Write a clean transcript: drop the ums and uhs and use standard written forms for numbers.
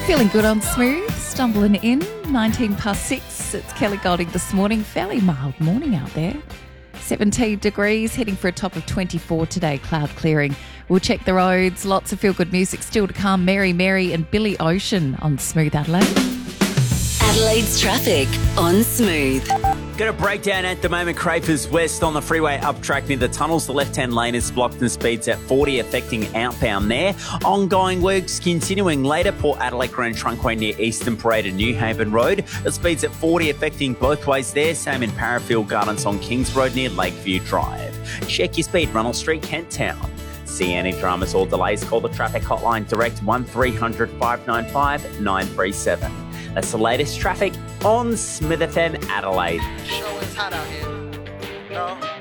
Feeling good on Smooth, stumbling in, 19 past 6. It's Kelly Golding this morning. Fairly mild morning out there. 17 degrees, heading for a top of 24 today, cloud clearing. We'll check the roads, lots of feel-good music still to come. Mary Mary and Billy Ocean on Smooth Adelaide. Adelaide's traffic on Smooth. Got a breakdown at the moment, Crapers West on the freeway up track near the tunnels. The left-hand lane is blocked and speeds at 40, affecting outbound there. Ongoing works continuing later. Port Adelaide Grand Trunkway near Eastern Parade and New Haven Road. It speeds at 40, affecting both ways there. Same in Parafield Gardens on Kings Road near Lakeview Drive. Check your speed, Runnell Street, Kent Town. See any dramas or delays, call the traffic hotline direct 1300 595 937. That's the latest traffic on Smith FM Adelaide. Sure is hot out here. No?